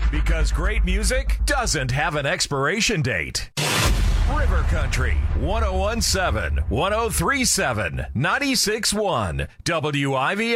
Because great music doesn't have an expiration date. River Country, 1017, 1037, 96.1, WIVA.